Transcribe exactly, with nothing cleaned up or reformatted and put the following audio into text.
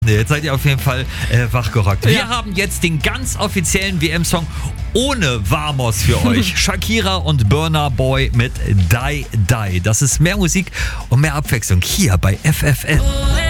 Jetzt seid ihr auf jeden Fall äh, wachgerockt. Wir Ja. haben jetzt den ganz offiziellen W M-Song ohne Vamos für euch. Shakira und Burna Boy mit Die Die. Das ist mehr Musik und mehr Abwechslung hier bei F F N.